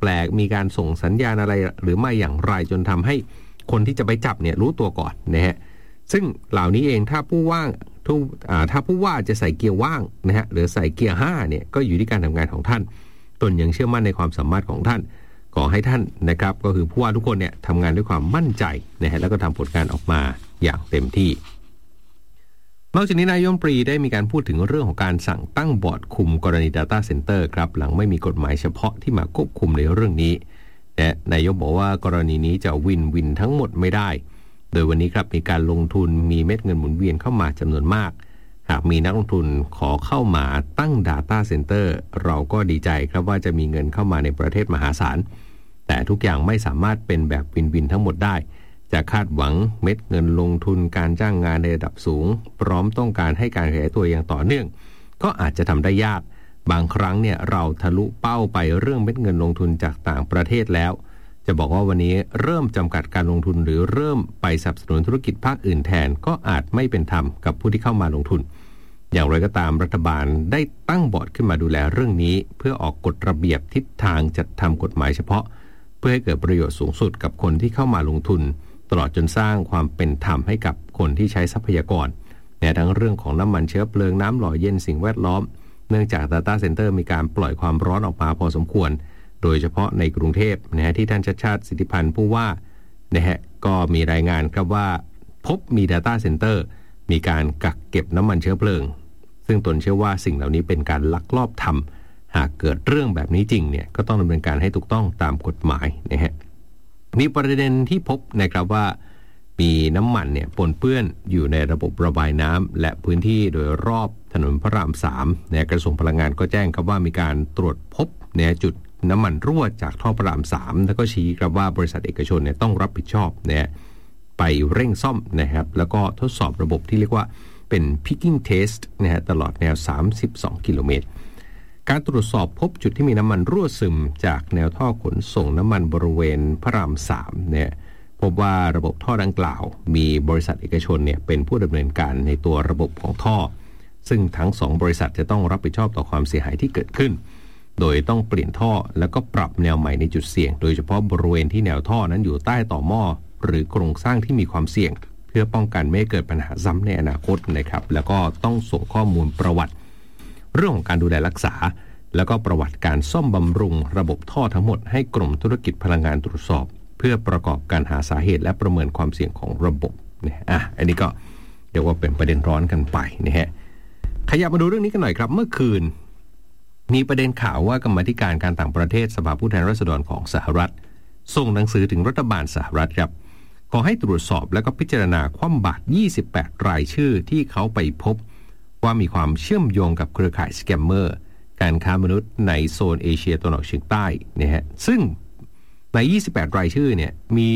ปลกๆมีการส่งสัญญาณอะไรหรือไม่อย่างไรจนทำให้คนที่จะไปจับเนี่ยรู้ตัวก่อนนะฮะซึ่งเหล่านี้เองถ้าผู้ว่าจะใส่เกียร์ว่างนะฮะหรือใส่เกียร์5เนี่ยก็อยู่ที่การทำงานของท่านตนยังเชื่อมั่นในความสามารถของท่านขอให้ท่านนะครับก็คือผู้ว่าทุกคนเนี่ยทำงานด้วยความมั่นใจนะฮะแล้วก็ทำผลงานออกมาอย่างเต็มที่นอกจากนี้นายกรัฐมนตรีได้มีการพูดถึงเรื่องของการสั่งตั้งบอร์ดคุมกรณี Data Center ครับหลังไม่มีกฎหมายเฉพาะที่มาควบคุมในเรื่องนี้และนายกบอกว่ากรณีนี้จะวินทั้งหมดไม่ได้โดยวันนี้ครับมีการลงทุนมีเม็ดเงินหมุนเวียนเข้ามาจำนวนมากหากมีนักลงทุนขอเข้ามาตั้ง Data Center เราก็ดีใจครับว่าจะมีเงินเข้ามาในประเทศมหาศาลแต่ทุกอย่างไม่สามารถเป็นแบบวินทั้งหมดได้จะคาดหวังเม็ดเงินลงทุนการจ้างงานในระดับสูงพร้อมต้องการให้การขยายตัวอย่างต่อเนื่องก็อาจจะทำได้ยากบางครั้งเนี่ยเราทะลุเป้าไปเรื่องเม็ดเงินลงทุนจากต่างประเทศแล้วจะบอกว่าวันนี้เริ่มจำกัดการลงทุนหรือเริ่มไปสนับสนุนธุรกิจภาคอื่นแทนก็อาจไม่เป็นธรรมกับผู้ที่เข้ามาลงทุนอย่างไรก็ตามรัฐบาลได้ตั้งบอร์ดขึ้นมาดูแลเรื่องนี้เพื่อออกกฎระเบียบทิศทางจัดทำกฎหมายเฉพาะเพื่อให้เกิดประโยชน์สูงสุดกับคนที่เข้ามาลงทุนตลอดจนสร้างความเป็นธรรมให้กับคนที่ใช้ทรัพยากรทั้งเรื่องของน้ำมันเชื้อเพลิงน้ำหล่อเย็นสิ่งแวดล้อมเนื่องจาก Data Center มีการปล่อยความร้อนออกมาพอสมควรโดยเฉพาะในกรุงเทพที่ท่านชัชชาติสิทธิพันธ์ผู้ว่าก็มีรายงานครับว่าพบมี Data Center มีการกักเก็บน้ำมันเชื้อเพลิงซึ่งตนเชื่อว่าสิ่งเหล่านี้เป็นการลักลอบทำหากเกิดเรื่องแบบนี้จริงเนี่ยก็ต้องดำเนินการให้ถูกต้องตามกฎหมายมีประเด็นที่พบนะครับว่ามีน้ำมันเนี่ยปนเปื้อนอยู่ในระบบระบายน้ำและพื้นที่โดยรอบถนนพระราม3กระทรวงพลังงานก็แจ้งครับว่ามีการตรวจพบจุดน้ำมันรั่วจากท่อพระราม3แล้วก็ชี้ครับว่าบริษัทเอกชนเนี่ยต้องรับผิดชอบไปเร่งซ่อมนะครับแล้วก็ทดสอบระบบที่เรียกว่าเป็น picking test ตลอดแนว32กิโลเมตรการตรวจสอบพบจุดที่มีน้ำมันรั่วซึมจากแนวท่อขนส่งน้ำมันบริเวณพระราม3พบว่าระบบท่อดังกล่าวมีบริษัทเอกชนเป็นผู้ดำเนินการในตัวระบบของท่อซึ่งทั้ง2บริษัทจะต้องรับผิดชอบต่อความเสียหายที่เกิดขึ้นโดยต้องเปลี่ยนท่อแล้วก็ปรับแนวใหม่ในจุดเสี่ยงโดยเฉพาะบริเวณที่แนวท่อนั้นอยู่ใต้ต่อหม้อหรือโครงสร้างที่มีความเสี่ยงเพื่อป้องกันไม่ให้เกิดปัญหาซ้ำในอนาคตนะครับแล้วก็ต้องส่งข้อมูลประวัติเรื่องของการดูแลรักษาแล้วก็ประวัติการซ่อมบำรุงระบบท่อทั้งหมดให้กรมธุรกิจพลังงานตรวจสอบเพื่อประกอบการหาสาเหตุและประเมินความเสี่ยงของระบบอันนี้ก็เรียกว่าเป็นประเด็นร้อนกันไปขยับมาดูเรื่องนี้กันหน่อยครับเมื่อคืนมีประเด็นข่าวว่ากรรมาธิการการต่างประเทศสภาผู้แทนราษฎรของสหรัฐส่งหนังสือถึงรัฐบาลสหรัฐครับขอให้ตรวจสอบและก็พิจารณาคว่ำบาตร28รายชื่อที่เขาไปพบว่ามีความเชื่อมโยงกับเครือข่ายสแกมเมอร์การค้ามนุษย์ในโซนเอเชียตะวันออกเฉียงใต้ซึ่งใน28รายชื่อมี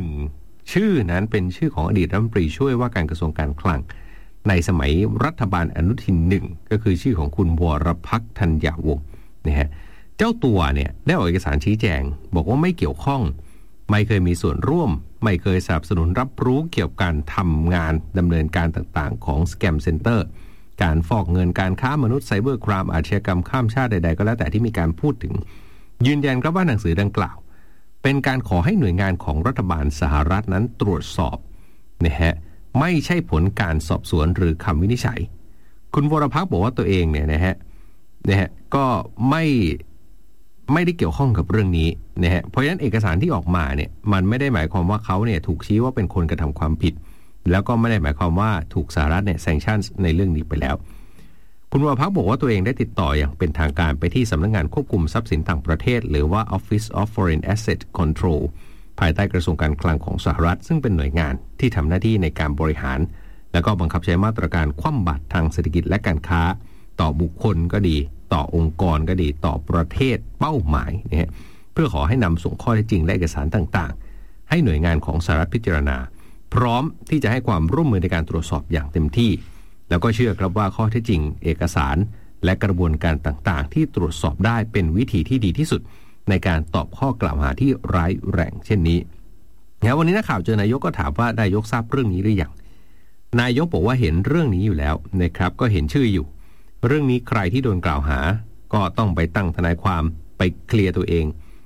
1ชื่อนั้นเป็นชื่อของอดีตรัฐมนตรีช่วยว่าการกระทรวงการคลังในสมัยรัฐบาลอนุทิน1ก็คือชื่อของคุณวรภักดิ์ธัญญาวงศ์เจ้าตัวได้ออกเอกสารชี้แจงบอกว่าไม่เกี่ยวข้องไม่เคยมีส่วนร่วมไม่เคยสนับสนุนรับรู้เกี่ยวกับการทำงานดำเนินการต่างๆของสแกมเซ็นเตอร์การฟอกเงินการค้ามนุษย์ไซเบอร์ครามอาชญากรรมข้ามชาติใดๆก็แล้วแต่ที่มีการพูดถึงยืนยันครับว่าหนังสือดังกล่าวเป็นการขอให้หน่วยงานของรัฐบาลสหรัฐนั้นตรวจสอบไม่ใช่ผลการสอบสวนหรือคำวินิจฉัยคุณวรภักดิ์บอกว่าตัวเองก็ไม่ได้เกี่ยวข้องกับเรื่องนี้เพราะฉะนั้นเอกสารที่ออกมามันไม่ได้หมายความว่าเขาถูกชี้ว่าเป็นคนกระทำความผิดแล้วก็ไม่ได้หมายความว่าถูกสหรัฐแซงชั่นในเรื่องนี้ไปแล้วคุณวรภักดิ์บอกว่าตัวเองได้ติดต่ออย่างเป็นทางการไปที่สำนักงานควบคุมทรัพย์สินต่างประเทศหรือว่า Office of Foreign Asset Control ภายใต้กระทรวงการคลังของสหรัฐซึ่งเป็นหน่วยงานที่ทำหน้าที่ในการบริหารและก็บังคับใช้มาตรการคว่ำบาตรทางเศรษฐกิจและการค้าต่อบุคคลก็ดีต่อองค์กรก็ดีต่อประเทศเป้าหมายเพื่อขอให้นำส่งข้อเท็จจริงและเอกสารต่างๆให้หน่วยงานของสหรัฐพิจารณาพร้อมที่จะให้ความร่วมมือในการตรวจสอบอย่างเต็มที่แล้วก็เชื่อครับว่าข้อเท็จจริงเอกสารและกระบวนการต่างๆที่ตรวจสอบได้เป็นวิธีที่ดีที่สุดในการตอบข้อกล่าวหาที่ร้ายแรงเช่นนี้วันนี้นักข่าวเจอนายกก็ถามว่านายกทราบเรื่องนี้หรือยังนายกบอกว่าเห็นเรื่องนี้อยู่แล้วนะครับก็เห็นชื่ออยู่เรื่องนี้ใครที่โดนกล่าวหาก็ต้องไปตั้งทนายความไปเคลียร์ตัวเอง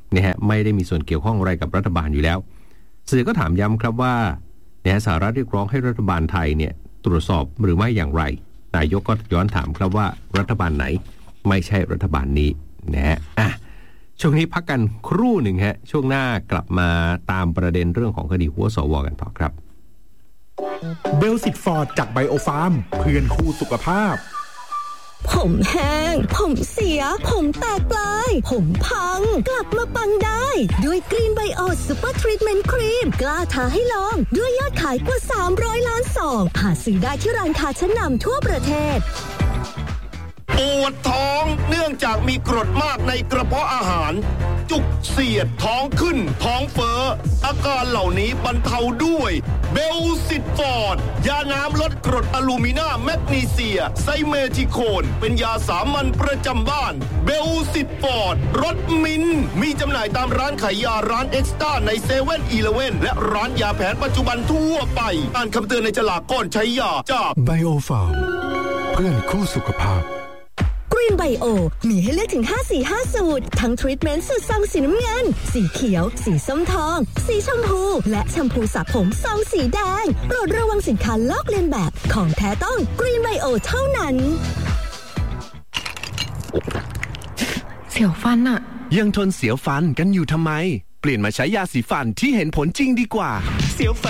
นะฮะไม่ได้มีส่วนเกี่ยวข้องอะไรกับรัฐบาลอยู่แล้วสื่อก็ถามย้ำครับว่าสหรัฐเรียกร้องให้รัฐบาลไทยเนี่ยตรวจสอบหรือไม่อย่างไรนายกก็ย้อนถามครับว่ารัฐบาลไหนไม่ใช่รัฐบาลนี้นะฮะช่วงนี้พักกันครู่หนึ่งฮะช่วงหน้ากลับมาตามประเด็นเรื่องของคดีหัวสวกันต่อครับเบลสิตฟอร์ดจากไบโอฟาร์มเพื่อนคู่สุขภาพผมแห้งผมเสียผมแตกปลายผมพังกลับมาปังได้ด้วยกรีนไบโอซูเปอร์ทรีทเมนต์ครีมกล้าท้าให้ลองด้วยยอดขายกว่า300ล้านซองหาซื้อได้ที่ร้านค้าชั้นนำทั่วประเทศปวดท้องเนื่องจากมีกรดมากในกระเพาะอาหารจุกเสียดท้องขึ้นท้องเฟ้ออาการเหล่านี้บรรเทาด้วยเบลซิตฟอร์ดยาน้ำลดกรดอะลูมินาแมกนีเซียไซเมทิโคนเป็นยาสามัญประจำบ้านเบลซิตฟอร์ดรสมิ้นมีจำหน่ายตามร้านขายยาร้านเอ็กซ์ต้าในเซเว่นอีเลฟเว่นและร้านยาแผนปัจจุบันทั่วไปอ่านคำเตือนในฉลากก่อนใช้ยาจากไบโอฟาร์มเพื่อนคู่สุขภาพกรีนไบโอมีให้เลือกถึง5-4-5 สูตรทั้งทรีทเมนต์สูตรซองสีน้ำเงินสีเขียวสีส้มทองสีชมพูและแชมพูสระผมซองสีแดงโปรดระวังสินค้าลอกเลียนแบบของแท้ต้องกรีนไบโอเท่านั้นเสียวฟันอะยังทนเสียวฟันกันอยู่ทำไมเปลี่ยนมาใช้ยาสีฟันที่เห็นผลจริงดีกว่าเสียว